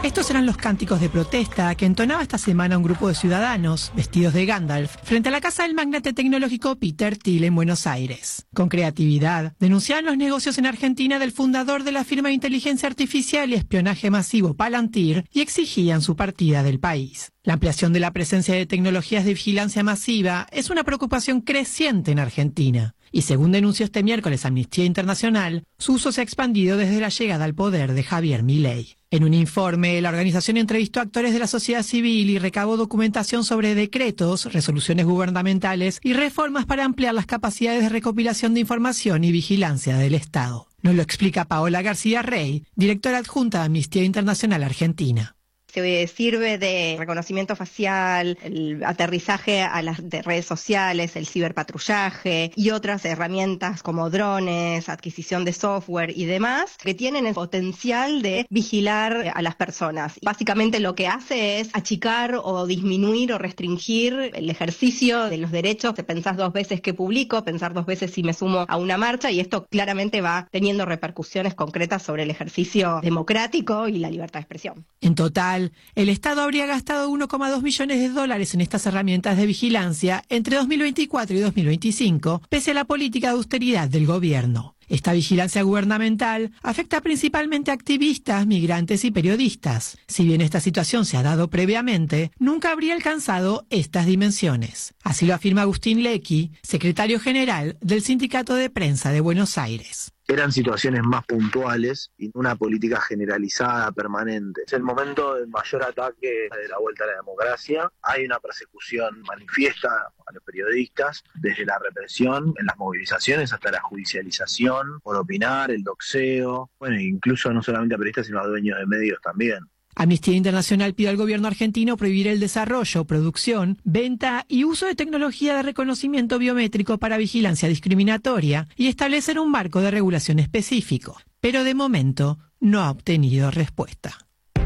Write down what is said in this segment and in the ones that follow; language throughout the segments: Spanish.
Estos eran los cánticos de protesta que entonaba esta semana un grupo de ciudadanos, vestidos de Gandalf, frente a la casa del magnate tecnológico Peter Thiel en Buenos Aires. Con creatividad, denunciaban los negocios en Argentina del fundador de la firma de inteligencia artificial y espionaje masivo Palantir y exigían su partida del país. La ampliación de la presencia de tecnologías de vigilancia masiva es una preocupación creciente en Argentina. Y según denunció este miércoles Amnistía Internacional, su uso se ha expandido desde la llegada al poder de Javier Milei. En un informe, la organización entrevistó a actores de la sociedad civil y recabó documentación sobre decretos, resoluciones gubernamentales y reformas para ampliar las capacidades de recopilación de información y vigilancia del Estado. Nos lo explica Paola García Rey, directora adjunta de Amnistía Internacional Argentina. Se sirve de reconocimiento facial, el aterrizaje a las redes sociales, el ciberpatrullaje y otras herramientas como drones, adquisición de software y demás, que tienen el potencial de vigilar a las personas. Básicamente lo que hace es achicar o disminuir o restringir el ejercicio de los derechos. Te pensás 2 veces que publico, pensar 2 veces si me sumo a una marcha, y esto claramente va teniendo repercusiones concretas sobre el ejercicio democrático y la libertad de expresión. En total, el Estado habría gastado 1,2 millones de dólares en estas herramientas de vigilancia entre 2024 y 2025, pese a la política de austeridad del gobierno. Esta vigilancia gubernamental afecta principalmente a activistas, migrantes y periodistas. Si bien esta situación se ha dado previamente, nunca habría alcanzado estas dimensiones. Así lo afirma Agustín Lecchi, secretario general del Sindicato de Prensa de Buenos Aires. Eran situaciones más puntuales y una política generalizada, permanente. Es el momento del mayor ataque de la vuelta a la democracia. Hay una persecución manifiesta a los periodistas, desde la represión, en las movilizaciones, hasta la judicialización, por opinar, el doxeo, bueno, incluso no solamente a periodistas, sino a dueños de medios también. Amnistía Internacional pide al gobierno argentino prohibir el desarrollo, producción, venta y uso de tecnología de reconocimiento biométrico para vigilancia discriminatoria y establecer un marco de regulación específico. Pero de momento no ha obtenido respuesta.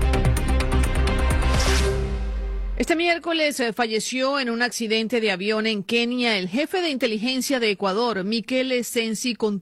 Este miércoles falleció en un accidente de avión en Kenia el jefe de inteligencia de Ecuador, Miquel Sensi